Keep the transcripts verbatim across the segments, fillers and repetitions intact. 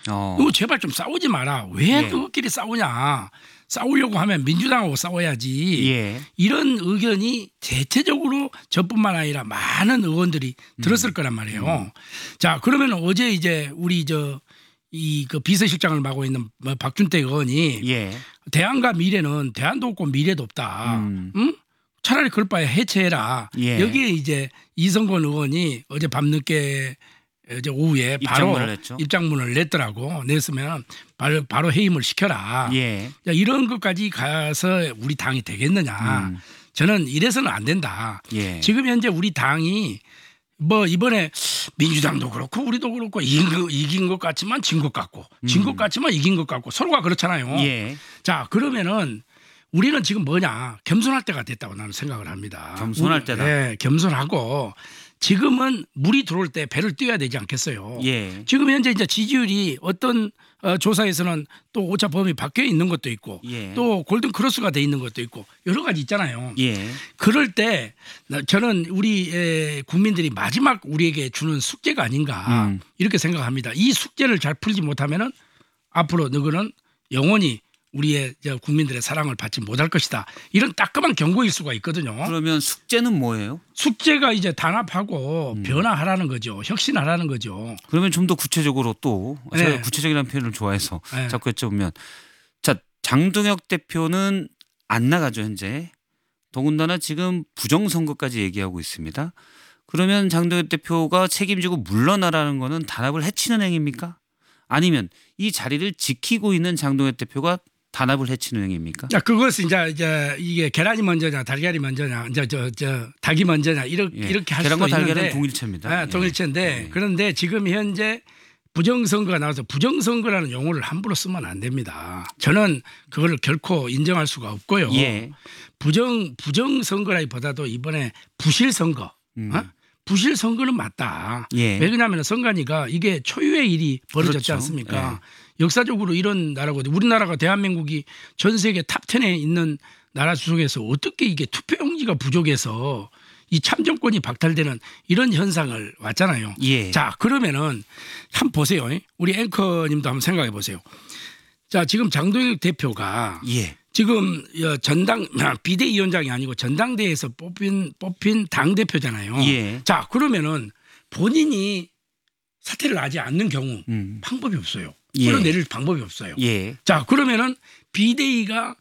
어. 이거 제발 좀 싸우지 마라. 왜 예. 그것끼리 싸우냐. 싸우려고 하면 민주당하고 싸워야지. 예. 이런 의견이 대체적으로 저뿐만 아니라 많은 의원들이 들었을 음. 거란 말이에요. 음. 자, 그러면 어제 이제 우리 저 이 그 비서실장을 맡고 있는 박준태 의원이 예. 대안과 미래는 대안도 없고 미래도 없다. 음. 응? 차라리 그럴 바에 해체해라. 예. 여기에 이제 이성건 의원이 어제 밤늦게 어제 오후에 바로 입장문을 냈죠. 입장문을 냈더라고. 냈으면 바로, 바로 해임을 시켜라. 예. 자, 이런 것까지 가서 우리 당이 되겠느냐. 음. 저는 이래서는 안 된다. 예. 지금 현재 우리 당이 뭐 이번에 민주당도 그렇고 우리도 그렇고 이긴 것, 이긴 것 같지만 진 것 같고 진 것 음. 같지만 이긴 것 같고 서로가 그렇잖아요. 예. 자, 그러면은 우리는 지금 뭐냐 겸손할 때가 됐다고 나는 생각을 합니다. 겸손할 때다. 네, 겸손하고 지금은 물이 들어올 때 배를 띄워야 되지 않겠어요. 예. 지금 현재 이제 지지율이 어떤 어, 조사에서는 또 오차 범위 밖에 있는 것도 있고 예. 또 골든 크로스가 돼 있는 것도 있고 여러 가지 있잖아요. 예. 그럴 때 저는 우리 국민들이 마지막 우리에게 주는 숙제가 아닌가 음. 이렇게 생각합니다. 이 숙제를 잘 풀지 못하면은 앞으로 너희는 영원히 우리의 국민들의 사랑을 받지 못할 것이다. 이런 따끔한 경고일 수가 있거든요. 그러면 숙제는 뭐예요? 숙제가 이제 단합하고 음. 변화하라는 거죠. 혁신하라는 거죠. 그러면 좀 더 구체적으로 또 제가 네. 구체적이라는 표현을 좋아해서 네. 자꾸 여쭤보면 자 장동혁 대표는 안 나가죠 현재. 더군다나 지금 부정선거까지 얘기하고 있습니다. 그러면 장동혁 대표가 책임지고 물러나라는 거는 단합을 해치는 행위입니까? 아니면 이 자리를 지키고 있는 장동혁 대표가 단합을 해치는 행위입니까? 자, 그것은 이제, 이제 이게 계란이 먼저냐 달걀이 먼저냐 이제 저, 저 닭이 먼저냐 이렇게 예. 이렇게 할 수도 계란과 있는데 달걀은 동일체입니다. 네, 동일체인데 예. 그런데 지금 현재 부정선거가 나와서 부정선거라는 용어를 함부로 쓰면 안 됩니다. 저는 그걸 결코 인정할 수가 없고요. 예. 부정 부정선거라기보다도 이번에 부실선거. 음. 어? 부실선거는 맞다. 예. 왜냐하면 선관위가 이게 초유의 일이 벌어졌지 그렇죠. 않습니까? 예. 역사적으로 이런 나라고 우리나라가 대한민국이 전 세계 탑텐에 있는 나라 속에서 어떻게 이게 투표용지가 부족해서 이 참정권이 박탈되는 이런 현상을 왔잖아요. 예. 자, 그러면은 한번 보세요. 우리 앵커님도 한번 생각해 보세요. 자, 지금 장동혁 대표가 예. 지금 전당 비대위원장이 아니고 전당대회에서 뽑힌 뽑힌 당 대표잖아요. 예. 자, 그러면은 본인이 사퇴를 하지 않는 경우 음. 방법이 없어요. 예. 끌어내릴 방법이 없어요. 예. 자, 그러면은 비대위가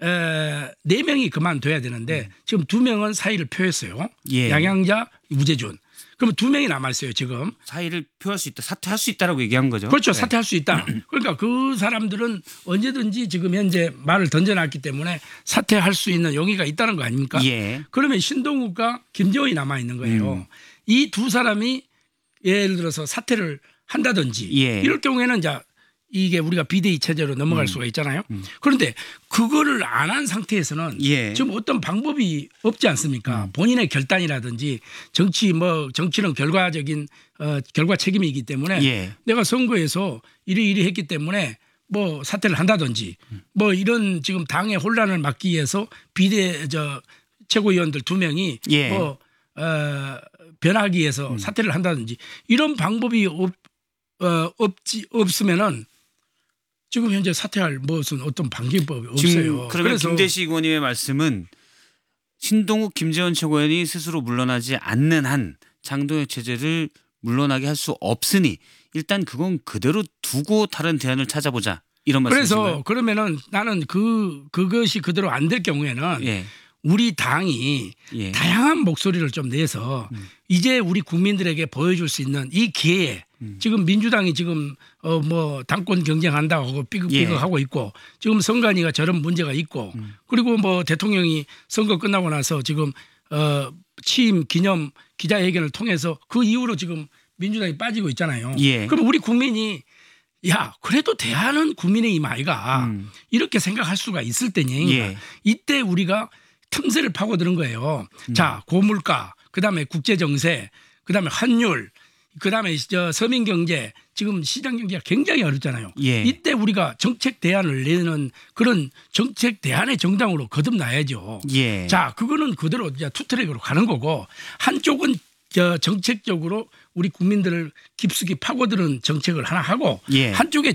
에, 네 명이 그만둬야 되는데 음. 지금 두 명은 사의를 표했어요. 예. 양양자, 우재준. 그러면 두 명이 남아 있어요 지금. 사의를 표할 수 있다, 사퇴할 수 있다라고 얘기한 거죠. 그렇죠. 네. 사퇴할 수 있다. 그러니까 그 사람들은 언제든지 지금 현재 말을 던져놨기 때문에 사퇴할 수 있는 용의가 있다는 거 아닙니까? 예. 그러면 신동욱과 김재원이 남아 있는 거예요. 음. 이 두 사람이 예를 들어서 사퇴를 한다든지 예. 이럴 경우에는 이제 이게 우리가 비대위 체제로 넘어갈 음. 수가 있잖아요. 음. 그런데 그거를 안 한 상태에서는 예. 지금 어떤 방법이 없지 않습니까? 음. 본인의 결단이라든지 정치 뭐 정치는 결과적인 어, 결과 책임이기 때문에 예. 내가 선거에서 이리이리 했기 때문에 뭐 사퇴를 한다든지 음. 뭐 이런 지금 당의 혼란을 막기 위해서 비대 저 최고위원들 두 명이 예. 뭐 어, 변하기 위해서 음. 사퇴를 한다든지 이런 방법이 없, 어, 없지 없으면은 지금 현재 사퇴할 무슨 어떤 방지법이 없어요. 그러면 그래서 김대식 의원님의 말씀은 신동욱 김재원 최고위원이 스스로 물러나지 않는 한 장동혁 체제를 물러나게 할 수 없으니 일단 그건 그대로 두고 다른 대안을 찾아보자 이런 말씀이신가요? 그래서 그러면은 나는 그 그것이 그대로 안 될 경우에는 예. 우리 당이 예. 다양한 목소리를 좀 내서 음. 이제 우리 국민들에게 보여줄 수 있는 이 기회에 음. 지금 민주당이 지금 어 뭐 당권 경쟁한다고 하고 삐걱삐걱하고 예. 있고 지금 선관위가 저런 문제가 있고 음. 그리고 뭐 대통령이 선거 끝나고 나서 지금 어 취임 기념 기자회견을 통해서 그 이후로 지금 민주당이 빠지고 있잖아요. 예. 그럼 우리 국민이 야 그래도 대안은 국민의힘 아이가 음. 이렇게 생각할 수가 있을 때니 예. 이때 우리가 틈새를 파고드는 거예요. 음. 자 고물가 그다음에 국제정세 그다음에 환율 그다음에 저 서민경제 지금 시장경제가 굉장히 어렵잖아요. 예. 이때 우리가 정책 대안을 내는 그런 정책 대안의 정당으로 거듭나야죠. 예. 자 그거는 그대로 이제 투트랙으로 가는 거고 한쪽은 저 정책적으로 우리 국민들을 깊숙이 파고드는 정책을 하나 하고 예. 한쪽에